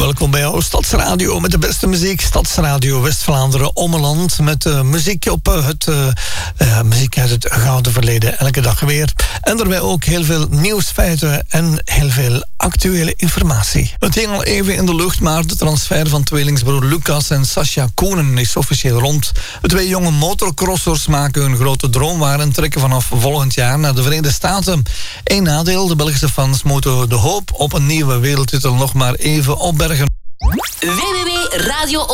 Welkom bij jouw Stadsradio met de beste muziek. Stadsradio West-Vlaanderen Ommeland met muziek op muziek uit het gouden verleden. Elke dag weer. En daarbij ook heel veel nieuwsfeiten en heel veel actuele informatie. Het hing al even in de lucht, maar de transfer van tweelingsbroer Lucas en Sascha Koenen is officieel rond. De twee jonge motorcrossers maken hun grote droom waar en trekken vanaf volgend jaar naar de Verenigde Staten. Eén nadeel, de Belgische fans moeten de hoop op een nieuwe wereldtitel nog maar even opbergen. www.radio